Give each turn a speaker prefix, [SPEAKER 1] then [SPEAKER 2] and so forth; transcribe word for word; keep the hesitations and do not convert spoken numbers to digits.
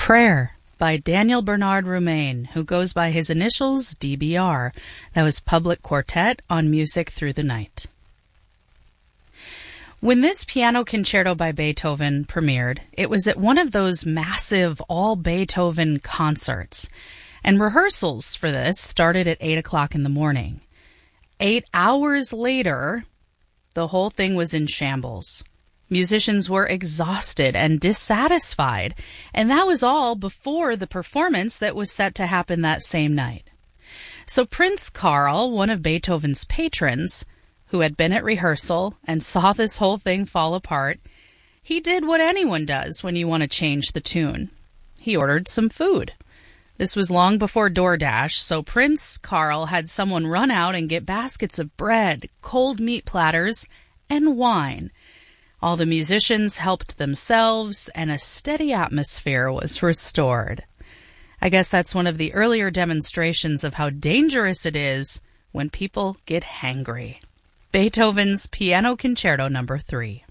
[SPEAKER 1] Prayer by Daniel Bernard Roumain, who goes by his initials D B R. That was Public Quartet on Music Through the Night. When this piano concerto by Beethoven premiered, it was at one of those massive all-Beethoven concerts, and rehearsals for this started at eight o'clock in the morning. Eight hours later, the whole thing was in shambles. Musicians were exhausted and dissatisfied, and that was all before the performance that was set to happen that same night. So Prince Karl, one of Beethoven's patrons, who had been at rehearsal and saw this whole thing fall apart, he did what anyone does when you want to change the tune. He ordered some food. This was long before DoorDash, so Prince Karl had someone run out and get baskets of bread, cold meat platters, and wine. All the musicians helped themselves, and a steady atmosphere was restored. I guess that's one of the earlier demonstrations of how dangerous it is when people get hangry. Beethoven's Piano Concerto Number three.